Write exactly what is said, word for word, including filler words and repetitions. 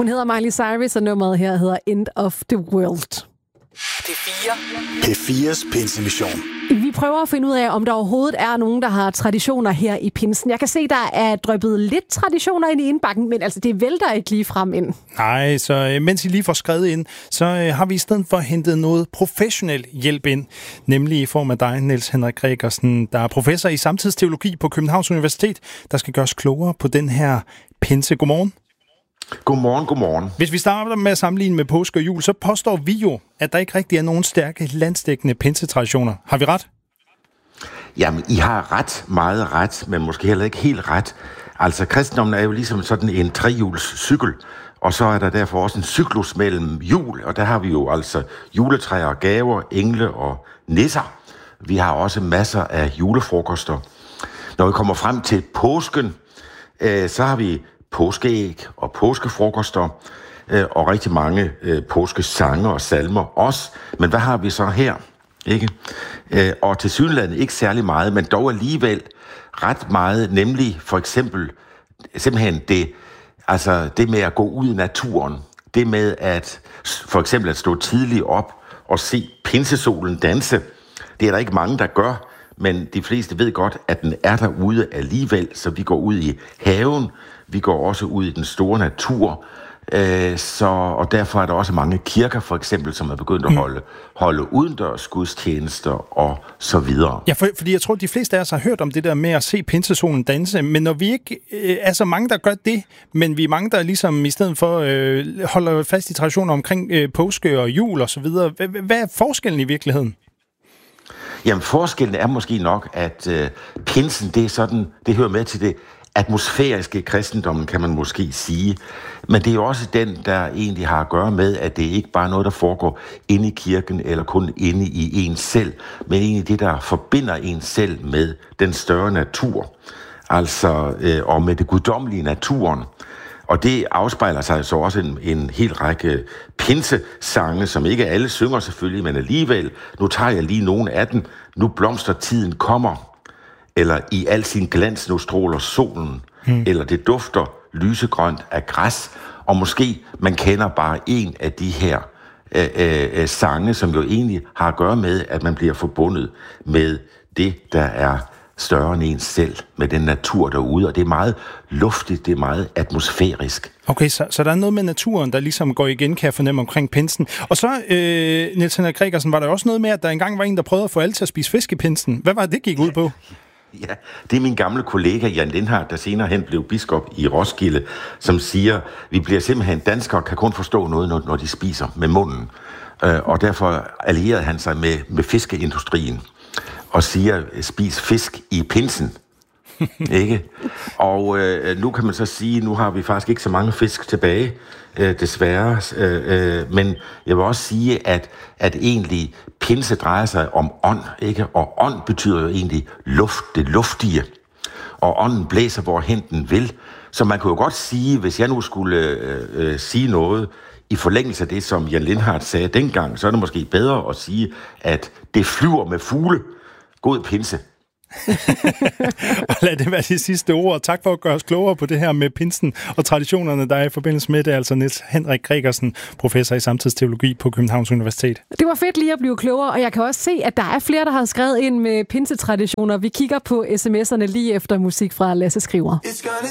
Hun hedder Miley Cyrus, og nummeret her hedder End of the World. P fire. P fires pinsemission. Vi prøver at finde ud af, om der overhovedet er nogen, der har traditioner her i pinsen. Jeg kan se, der er dryppet lidt traditioner ind i indbakken, men altså, det vælter ikke lige frem ind. Nej, så mens I lige får skrevet ind, så øh, har vi i stedet for hentet noget professionel hjælp ind, nemlig i form af dig, Niels Henrik Gregersen, der er professor i samtidsteologi på Københavns Universitet, der skal gøres klogere på den her pinse. Godmorgen. Godmorgen, godmorgen. Hvis vi starter med at sammenligne med påske og jul, så påstår vi jo, at der ikke rigtig er nogen stærke landsdækkende pinsetraditioner. Har vi ret? Jamen, I har ret, meget ret, men måske heller ikke helt ret. Altså, kristendommen er jo ligesom sådan en trehjuls cykel, og så er der derfor også en cyklus mellem jul, og der har vi jo altså juletræer og gaver, engle og nisser. Vi har også masser af julefrokoster. Når vi kommer frem til påsken, øh, så har vi påskeæg og påskefrokoster, øh, og rigtig mange øh, påskesange og salmer også. Men hvad har vi så her? Ikke? Øh, og til synligheden ikke særlig meget, men dog alligevel ret meget, nemlig for eksempel simpelthen det, altså det med at gå ud i naturen. Det med at for eksempel at stå tidligt op og se pinsesolen danse. Det er der ikke mange, der gør, men de fleste ved godt, at den er derude alligevel, så vi går ud i haven. Vi går også ud i den store natur, øh, så, og derfor er der også mange kirker, for eksempel, som er begyndt at holde, holde udendørs gudstjenester og så videre. Ja, for, fordi jeg tror, de fleste af os har hørt om det der med at se pinsesolen danse, men når vi ikke øh, er så mange, der gør det, men vi er mange, der ligesom i stedet for øh, holder fast i traditioner omkring øh, påske og jul og så videre. Hvad er forskellen i virkeligheden? Jamen, forskellen er måske nok, at øh, pinsen, det er sådan, det hører med til det atmosfæriske i kristendommen, kan man måske sige. Men det er jo også den, der egentlig har at gøre med, at det ikke bare er noget, der foregår inde i kirken, eller kun inde i en selv, men egentlig det, der forbinder en selv med den større natur, altså øh, og med det guddommelige naturen. Og det afspejler sig så også en, en hel række pinsesange, som ikke alle synger selvfølgelig, men alligevel. Nu tager jeg lige nogle af dem. Nu blomster tiden kommer. Eller i al sin glans nu stråler solen. Hmm. Eller det dufter lysegrønt af græs. Og måske man kender bare en af de her øh, øh, sange, som jo egentlig har at gøre med, at man bliver forbundet med det, der er større end ens selv, med den natur derude, og det er meget luftigt, det er meget atmosfærisk. Okay, så, så der er noget med naturen, der ligesom går igen, kan jeg fornemme, omkring pinsen. Og så, øh, Niels Henrik Gregersen, var der også noget med, at der engang var en, der prøvede at få alle til at spise fisk i pinsen. Hvad var det, det gik ud på? Ja, det er min gamle kollega Jan Lindhardt, der senere hen blev biskop i Roskilde, som siger, vi bliver simpelthen danskere, kan kun forstå noget, når, når de spiser med munden. Øh, og derfor allierede han sig med, med fiskeindustrien og siger, spis fisk i pinsen. Ikke? Og øh, nu kan man så sige, nu har vi faktisk ikke så mange fisk tilbage, øh, desværre. Øh, øh, men jeg vil også sige, at, at egentlig pinse drejer sig om ånd, ikke? Og ånd betyder jo egentlig luft, det luftige. Og ånden blæser, hvorhen den vil. Så man kunne jo godt sige, hvis jeg nu skulle øh, øh, sige noget i forlængelse af det, som Jan Lindhardt sagde dengang, så er det måske bedre at sige, at det flyver med fugle. God pinse. Og lad det være de sidste ord. Tak for at gøre os klogere på det her med pinsen og traditionerne, der er i forbindelse med det. Altså Niels Henrik Gregersen, professor i samtidsteologi på Københavns Universitet. Det var fedt lige at blive klogere, og jeg kan også se, at der er flere, der har skrevet ind med pinsetraditioner. Vi kigger på sms'erne lige efter musik fra Lasse Skriver.